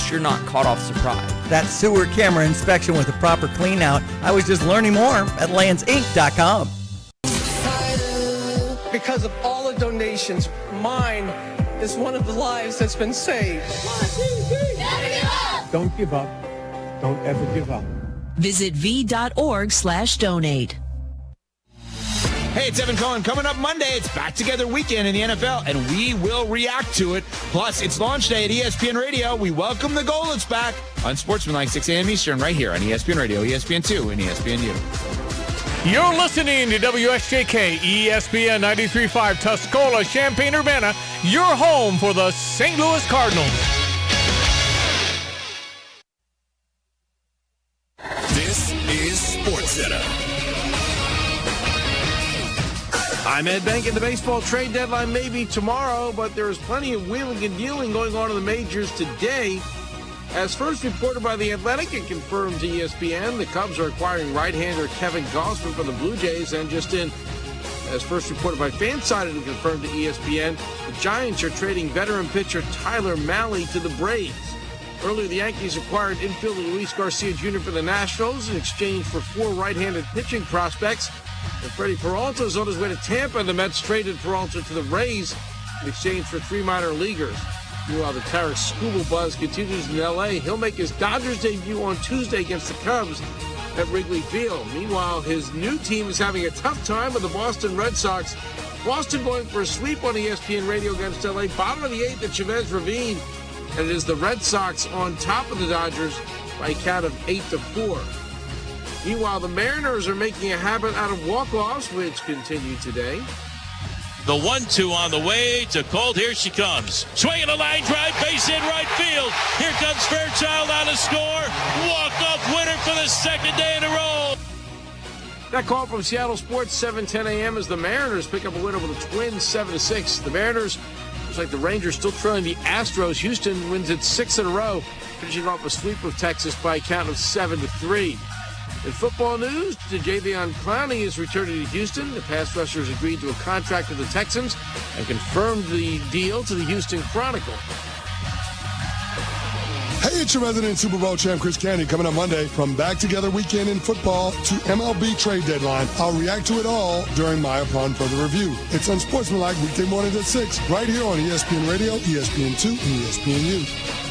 least you're not caught off surprise. That sewer camera inspection with a proper clean out. I was just learning more at landsinc.com. Because of all the donations, mine is one of the lives that's been saved. Don't give up. Don't ever give up. Visit v.org/donate. Hey, it's Evan Cohen. Coming up Monday, it's Back Together Weekend in the NFL, and we will react to it. Plus, it's launch day at ESPN Radio. We welcome the Golets back on Sportsmanlike, 6 a.m. Eastern, right here on ESPN Radio, ESPN2, and ESPNU. You're listening to WSJK, ESPN 93.5, Tuscola, Champaign-Urbana, your home for the St. Louis Cardinals. This is SportsCenter. I'm Ed Bank, and the baseball trade deadline may be tomorrow, but there is plenty of wheeling and dealing going on in the majors today. As first reported by The Athletic and confirmed to ESPN, the Cubs are acquiring right-hander Kevin Gausman from the Blue Jays, and just in, as first reported by Fansided and confirmed to ESPN, the Giants are trading veteran pitcher Tyler Mahle to the Braves. Earlier, the Yankees acquired infielder Luis Garcia Jr. for the Nationals in exchange for 4 right-handed pitching prospects. And Freddie Peralta is on his way to Tampa. The Mets traded Peralta to the Rays in exchange for 3 minor leaguers. Meanwhile, the Tarek Skubal buzz continues in L.A. He'll make his Dodgers debut on Tuesday against the Cubs at Wrigley Field. Meanwhile, his new team is having a tough time with the Boston Red Sox. Boston going for a sweep on ESPN Radio against L.A. Bottom of the 8th at Chavez Ravine. And it is the Red Sox on top of the Dodgers by a count of 8-4. Meanwhile, the Mariners are making a habit out of walk-offs, which continue today. The 1-2 on the way to Colt. Here she comes. Swinging a line drive, base hit right field. Here comes Fairchild on the score. Walk-off winner for the second day in a row. That call from Seattle Sports, 7:10 a.m. as the Mariners pick up a win over the Twins, 7-6. The Mariners, looks like the Rangers still trailing the Astros. Houston wins its 6th in a row, finishing off a sweep of Texas by a count of 7-3. In football news, Jadeveon Clowney is returning to Houston. The pass rushers agreed to a contract with the Texans and confirmed the deal to the Houston Chronicle. Hey, it's your resident Super Bowl champ, Chris Candy, coming up Monday. From Back Together Weekend in football to MLB trade deadline, I'll react to it all during my Upon Further Review. It's Unsportsmanlike weekday mornings at 6, right here on ESPN Radio, ESPN2, and ESPNU.